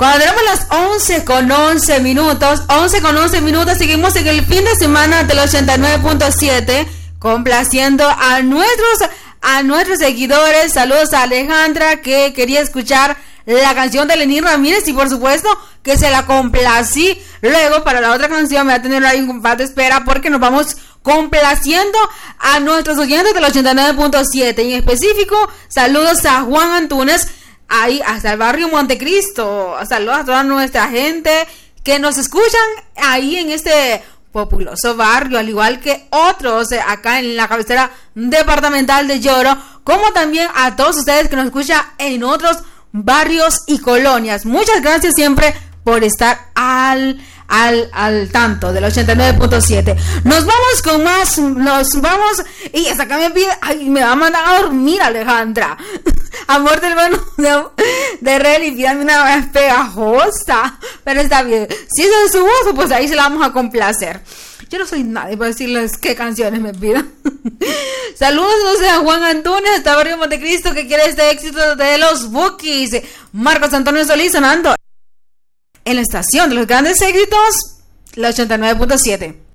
Cuando tenemos las 11:11, 11:11, seguimos en el fin de semana del 89.7, complaciendo a nuestros seguidores. Saludos a Alejandra, que quería escuchar la canción de Lenín Ramírez, y por supuesto que se la complací. Luego para la otra canción me va a tener ahí un compás de espera, porque nos vamos complaciendo a nuestros oyentes del 89.7. Y en específico, saludos a Juan Antunes, ahí hasta el barrio Montecristo. Saludos a toda nuestra gente que nos escuchan ahí en este populoso barrio, al igual que otros acá en la cabecera departamental de Lloro, como también a todos ustedes que nos escuchan en otros barrios y colonias. Muchas gracias siempre por estar al tanto del 89.7. Nos vamos con más, y hasta acá me pide, me va a mandar a dormir Alejandra. Amor del bueno de Relly, pídame una vez pegajosa, pero está bien. Si eso es su voz, pues ahí se la vamos a complacer. Yo no soy nadie para decirles qué canciones me pidan. Saludos a Juan Antunes, hasta Barrio Montecristo, que quiere este éxito de los Bookies. Marcos Antonio Solís sonando en la estación de los grandes éxitos, la 89.7.